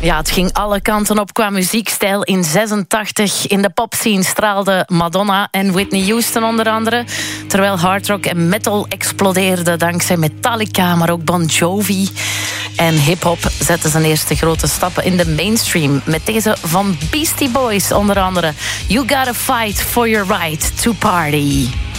Ja, het ging alle kanten op qua muziekstijl. In 86 in de popscene straalden Madonna en Whitney Houston onder andere. Terwijl hardrock en metal explodeerden dankzij Metallica, maar ook Bon Jovi. En hip-hop zette zijn eerste grote stappen in de mainstream. Met deze van Beastie Boys onder andere. You gotta fight for your right to party.